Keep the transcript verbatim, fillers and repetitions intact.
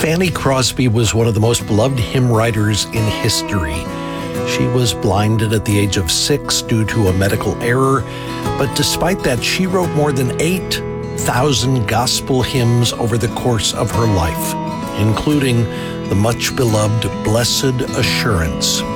Fanny Crosby was one of the most beloved hymn writers in history. She was blinded at the age of six due to a medical error, but despite that, she wrote more than eight thousand gospel hymns over the course of her life, including the much beloved Blessed Assurance.